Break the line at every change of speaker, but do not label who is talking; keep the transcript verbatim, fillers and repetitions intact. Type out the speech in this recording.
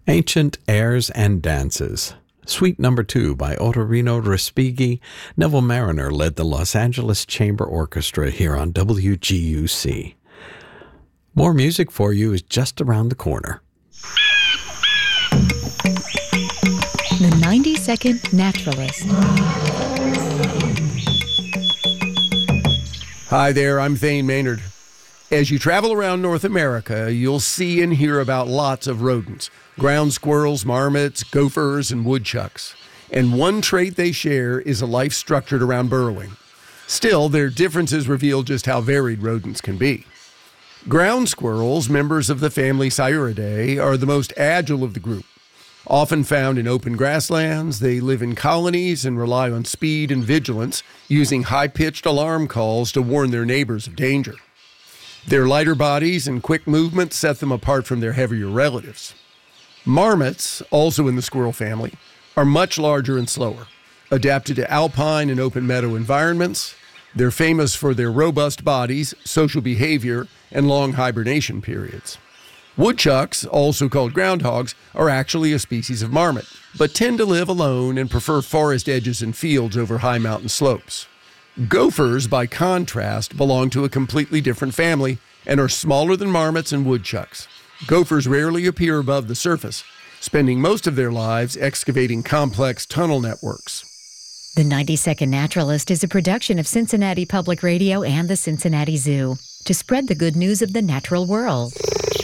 Ancient Airs and Dances. Suite number two by Ottorino Respighi. Neville Mariner led the Los Angeles Chamber Orchestra here on W G U C. More music for you is just around the corner.
The ninety-second Naturalist.
Hi there, I'm Thane Maynard. As you travel around North America, you'll see and hear about lots of rodents. Ground squirrels, marmots, gophers, and woodchucks. And one trait they share is a life structured around burrowing. Still, their differences reveal just how varied rodents can be. Ground squirrels, members of the family Sciuridae, are the most agile of the group. Often found in open grasslands, they live in colonies and rely on speed and vigilance, using high-pitched alarm calls to warn their neighbors of danger. Their lighter bodies and quick movements set them apart from their heavier relatives. Marmots, also in the squirrel family, are much larger and slower. Adapted to alpine and open meadow environments, they're famous for their robust bodies, social behavior, and long hibernation periods. Woodchucks, also called groundhogs, are actually a species of marmot, but tend to live alone and prefer forest edges and fields over high mountain slopes. Gophers, by contrast, belong to a completely different family and are smaller than marmots and woodchucks. Gophers rarely appear above the surface, spending most of their lives excavating complex tunnel networks.
The ninety-second Naturalist is a production of Cincinnati Public Radio and the Cincinnati Zoo to spread the good news of the natural world.